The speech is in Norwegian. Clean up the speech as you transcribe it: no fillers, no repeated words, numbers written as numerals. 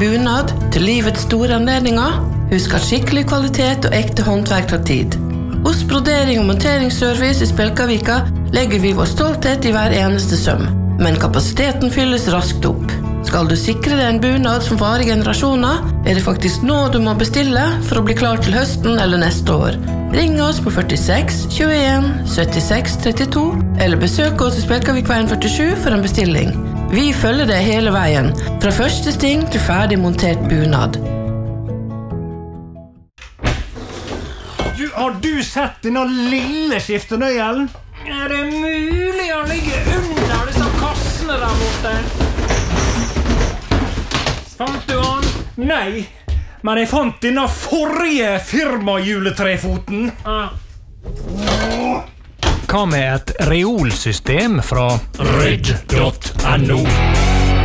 bunad til livets store anledninger. Husk at skikkelig kvalitet og ekte håndverk tar tid. Hos brodering og monteringsservice i Spjelkavika legger vi vår stolthet i hver eneste søm, men kapasiteten fylles raskt opp. Skal du sikre deg en bunad som varer generasjoner, det faktisk nå du må bestille for å bli klar til høsten eller neste år. Ring oss på 46 21 76 32 eller besøk oss i Spjelkavikveien 47 for en bestilling. Vi følger deg hele veien, fra første sting til ferdig montert bunad. Har du sett denne lille skiftenøyelen? Er det mulig å ligge under disse kassene der borte? Fant du han? Nei, men jeg fant denne forrige firmajuletrefoten. Hva med et reolsystem fra Red.no?